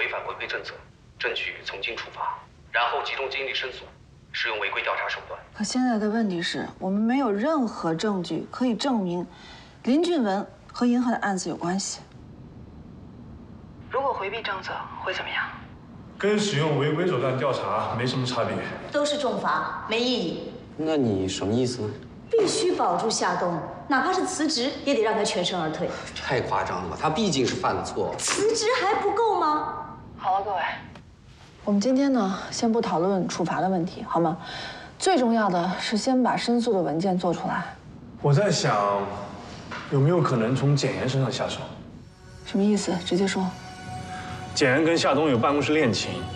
违反违规政策，证据从轻处罚，然后集中精力申诉，使用违规调查手段。 可现在的问题是我们没有任何证据可以证明林俊文和银河的案子有关系。如果回避政策会怎么样？ 跟使用违规手段调查没什么差别， 都是重罚，没意义。 那你什么意思？ 必须保住夏冬，哪怕是辞职，也得让他全身而退。 太夸张了吧？他毕竟是犯了错。 辞职还不够吗？ 好了，各位，我们今天呢，先不讨论处罚的问题，好吗？最重要的是先把申诉的文件做出来。 我在想，有没有可能从简言身上下手？ 什么意思？直接说。 简言跟夏冬有办公室恋情，